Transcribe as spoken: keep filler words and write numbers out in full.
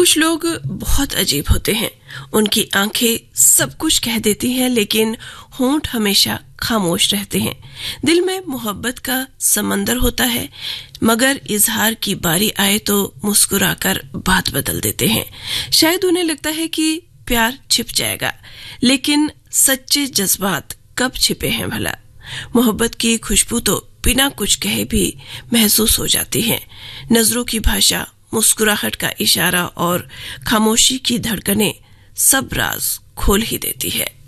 कुछ लोग बहुत अजीब होते हैं। उनकी आंखें सब कुछ कह देती हैं, लेकिन होंठ हमेशा खामोश रहते हैं। दिल में मोहब्बत का समंदर होता है, मगर इजहार की बारी आए तो मुस्कुराकर बात बदल देते हैं। शायद उन्हें लगता है कि प्यार छिप जाएगा, लेकिन सच्चे जज्बात कब छिपे हैं भला। मोहब्बत की खुशबू तो बिना कुछ कहे भी महसूस हो जाती है। नजरों की भाषा, मुस्कुराहट का इशारा और खामोशी की धड़कनें सब राज खोल ही देती है।